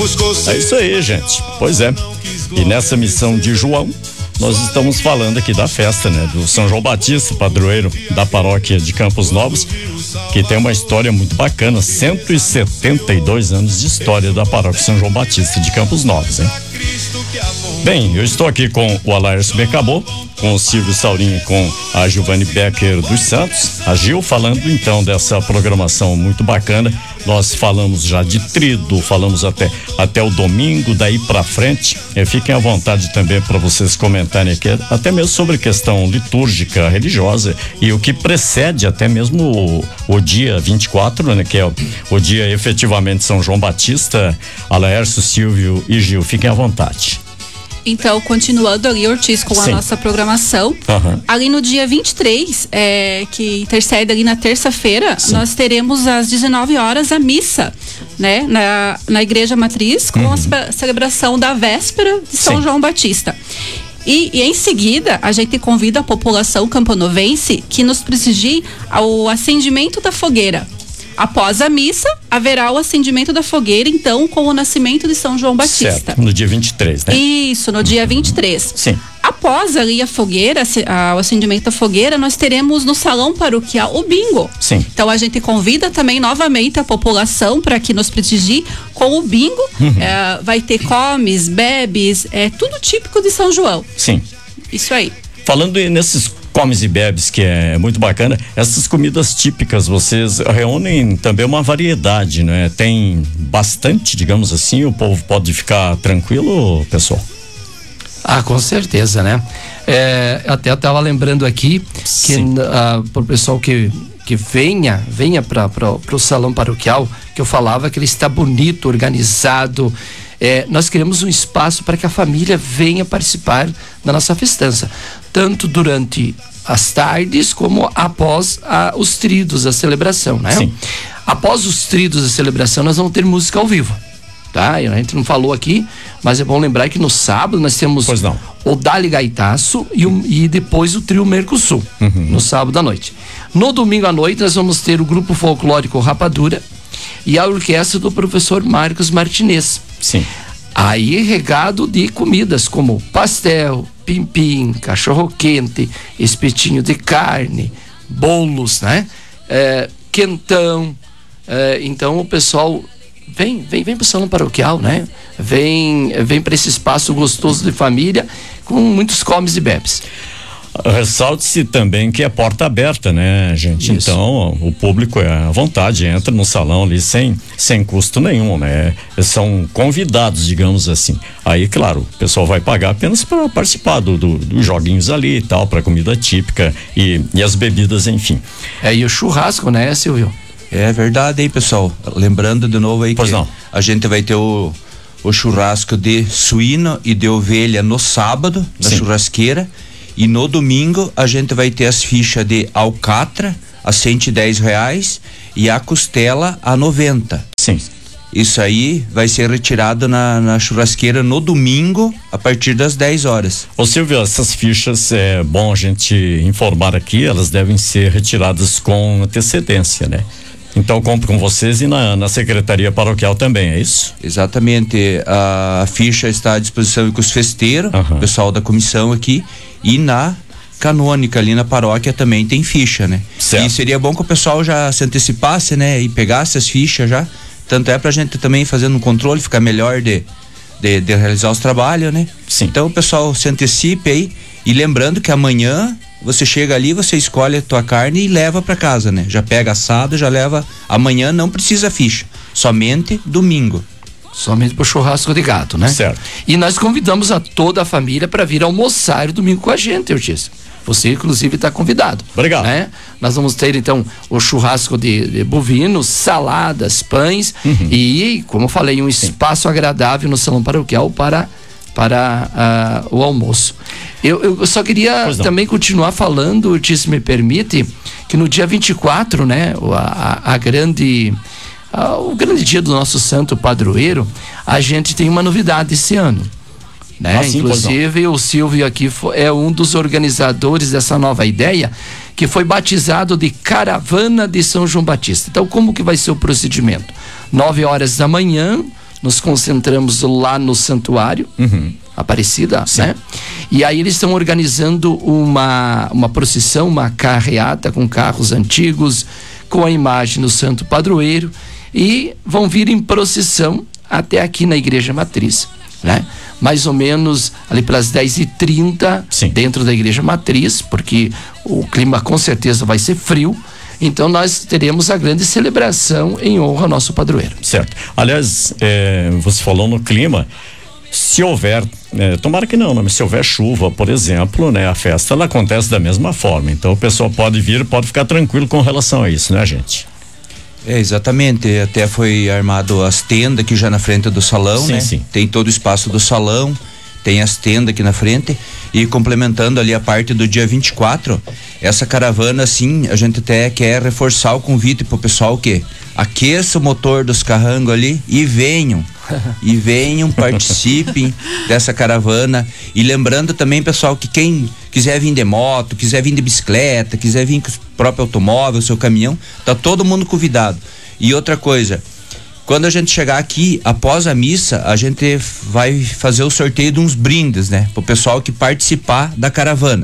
É isso aí, gente. Pois é. E nessa missão de João, nós estamos falando aqui da festa, né? Do São João Batista, padroeiro da paróquia de Campos Novos, que tem uma história muito bacana, 172 anos de história da paróquia São João Batista de Campos Novos, hein? Bem, eu estou aqui com o Alaércio Becabô, com o Silvio Saurinho e com a Giovanni Becker dos Santos, a Gil, falando então dessa programação muito bacana. Nós falamos já de Tríduo, falamos até o domingo, daí pra frente. Fiquem à vontade também para vocês comentarem aqui, até mesmo sobre questão litúrgica, religiosa e o que precede até mesmo o dia 24, né? Que é o dia efetivamente São João Batista. Alaércio, Silvio e Gil, fiquem à vontade. Então, continuando ali, Ortiz, com a nossa programação, ali no dia 23, que intercede ali na terça-feira, nós teremos às 19 horas a missa, né? Na Igreja Matriz, com a celebração da véspera de São João Batista. E em seguida, a gente convida a população campanovense que nos prestigie ao acendimento da fogueira. Após a missa, haverá o acendimento da fogueira, então, com o nascimento de São João Batista. Certo, no dia 23, né? Isso, no dia 23. Sim. Após ali a fogueira, o acendimento da fogueira, nós teremos no salão paroquial o bingo. Sim. Então a gente convida também novamente a população para que nos prestigie com o bingo. Vai ter comes, bebes, tudo típico de São João. Sim. Isso aí. Falando nesses comes e bebes, que é muito bacana, essas comidas típicas, vocês reúnem também uma variedade, né? Tem bastante, digamos assim, o povo pode ficar tranquilo, pessoal? Ah, com certeza, né? Até eu estava lembrando aqui que pro pessoal que venha para o salão paroquial, que eu falava que ele está bonito, organizado. Nós queremos um espaço para que a família venha participar da nossa festança, tanto durante as tardes como após os tríduos, a celebração, né? Sim. Após os tríduos da celebração, nós vamos ter música ao vivo, tá? A gente não falou aqui, mas é bom lembrar que no sábado nós temos o Dali Gaitaço e depois o trio Mercosul, no sábado à noite. No domingo à noite nós vamos ter o grupo folclórico Rapadura e a orquestra do professor Marcos Martinez. Sim. Aí regado de comidas como pastel, pimpim, cachorro-quente, espetinho de carne, bolos, né? Quentão. Então o pessoal vem pro salão paroquial, né? Vem para esse espaço gostoso de família com muitos comes e bebes. Ressalte-se também que é porta aberta, né, gente? Isso. Então, o público é à vontade, entra no salão ali sem custo nenhum, né? São convidados, digamos assim. Aí, claro, o pessoal vai pagar apenas para participar dos joguinhos ali e tal, para comida típica e as bebidas, enfim. E o churrasco, né, Silvio? É verdade aí, pessoal. Lembrando de novo aí que a gente vai ter o churrasco de suíno e de ovelha no sábado, na churrasqueira. E no domingo a gente vai ter as fichas de alcatra a R$110 e a costela a 90. Sim. Isso aí vai ser retirado na churrasqueira no domingo a partir das 10 horas. Ô Silvio, essas fichas é bom a gente informar aqui, elas devem ser retiradas com antecedência, né? Então compro com vocês e na secretaria paroquial também, é isso? Exatamente, a ficha está à disposição com os festeiros, o pessoal da comissão aqui, e na canônica ali na paróquia também tem ficha, né? Certo. E seria bom que o pessoal já se antecipasse, né? E pegasse as fichas já, tanto pra gente também fazendo um controle, ficar melhor de realizar os trabalhos, né? Sim. Então o pessoal se antecipe aí, e lembrando que amanhã você chega ali, você escolhe a tua carne e leva para casa, né? Já pega assado, já leva. Amanhã não precisa ficha, somente domingo. Somente pro churrasco de gato, né? Certo. E nós convidamos a toda a família para vir almoçar domingo com a gente, Ortiz. Você, inclusive, está convidado. Obrigado. Né? Nós vamos ter, então, o churrasco de bovino, saladas, pães e, como eu falei, um espaço agradável no salão paroquial para o almoço. Eu só queria também continuar falando, Ortiz, se me permite, que no dia 24, né, o grande dia do nosso santo padroeiro, a gente tem uma novidade esse ano, né? Inclusive o Silvio aqui é um dos organizadores dessa nova ideia, que foi batizado de Caravana de São João Batista. Então, como que vai ser o procedimento? 9 horas da manhã, nos concentramos lá no Santuário Aparecida, sim, né? E aí eles estão organizando uma procissão, uma carreata com carros antigos, com a imagem do Santo Padroeiro, e vão vir em procissão até aqui na Igreja Matriz, né? Mais ou menos ali pelas 10h30, dentro da Igreja Matriz, porque o clima com certeza vai ser frio. Então nós teremos a grande celebração em honra ao nosso padroeiro. Certo. Aliás, você falou no clima. Se houver, tomara que não, mas se houver chuva, por exemplo, né, a festa ela acontece da mesma forma. Então o pessoal pode vir, pode ficar tranquilo com relação a isso, né, gente? Exatamente. Até foi armado as tendas aqui já na frente do salão, sim, né? Sim. Tem todo o espaço do salão, tem as tendas aqui na frente. E complementando ali a parte do dia 24, essa caravana, assim, a gente até quer reforçar o convite pro pessoal que aqueça o motor dos carrangos ali e venham, participem dessa caravana. E lembrando também, pessoal, que quem quiser vir de moto, quiser vir de bicicleta, quiser vir com o próprio automóvel, seu caminhão, tá todo mundo convidado. E outra coisa, quando a gente chegar aqui, após a missa, a gente vai fazer o sorteio de uns brindes, né? Pro pessoal que participar da caravana.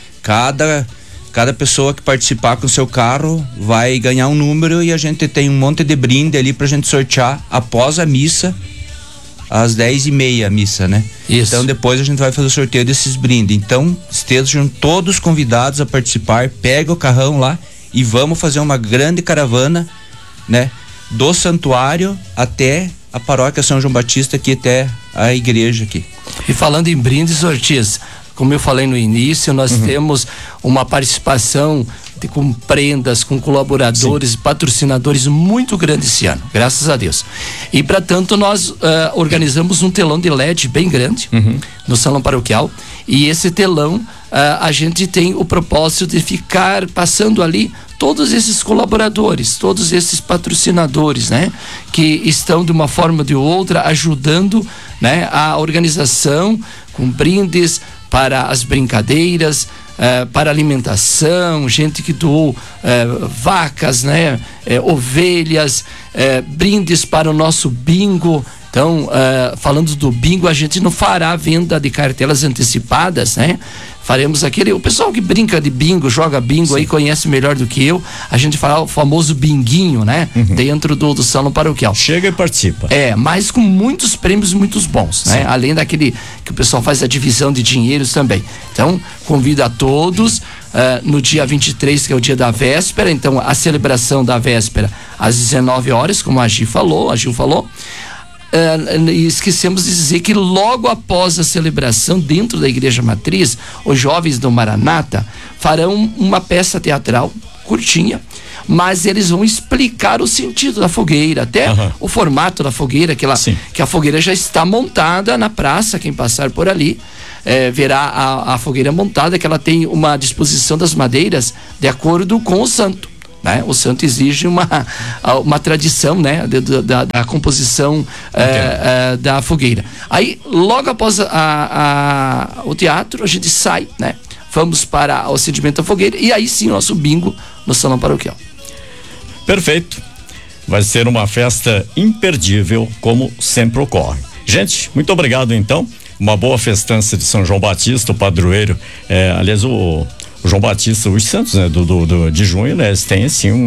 Cada pessoa que participar com o seu carro vai ganhar um número e a gente tem um monte de brinde ali pra gente sortear após a missa, às 10h30 a missa, né? Isso. Então depois a gente vai fazer o sorteio desses brindes. Então estejam todos convidados a participar, pega o carrão lá e vamos fazer uma grande caravana, né? Do santuário até a paróquia São João Batista, aqui até a igreja aqui. E falando em brindes, Ortiz, como eu falei no início, nós temos uma participação com prendas, com colaboradores, sim, patrocinadores muito grande esse ano, graças a Deus. E para tanto nós organizamos um telão de LED bem grande no salão paroquial, e esse telão a gente tem o propósito de ficar passando ali todos esses colaboradores, todos esses patrocinadores, né, que estão de uma forma ou de outra ajudando, né, a organização com brindes para as brincadeiras, para alimentação, gente que doou vacas, né, ovelhas, brindes para o nosso bingo. Então, falando do bingo, a gente não fará venda de cartelas antecipadas, né? Faremos o pessoal que brinca de bingo, joga bingo, sim, aí conhece melhor do que eu, a gente fará o famoso binguinho, né? Dentro do salão paroquial. Chega e participa. Mas com muitos prêmios muito bons, sim, né? Além daquele que o pessoal faz a divisão de dinheiros também. Então, convido a todos, no dia 23, que é o dia da véspera, então a celebração da véspera às 19 horas, como a Gil falou. Esquecemos de dizer que logo após a celebração dentro da Igreja Matriz, os jovens do Maranata farão uma peça teatral curtinha, mas eles vão explicar o sentido da fogueira, até o formato da fogueira, que a fogueira já está montada na praça. Quem passar por ali verá a fogueira montada, que ela tem uma disposição das madeiras de acordo com o santo, né? O santo exige uma tradição, né, da composição da fogueira. Aí, logo após o teatro, a gente sai, né? Vamos para o acendimento da fogueira e aí sim, nosso bingo no salão paroquial. Perfeito. Vai ser uma festa imperdível, como sempre ocorre. Gente, muito obrigado então. Uma boa festança de São João Batista, o padroeiro. Aliás, o João Batista, os santos, né, de junho, né, eles têm assim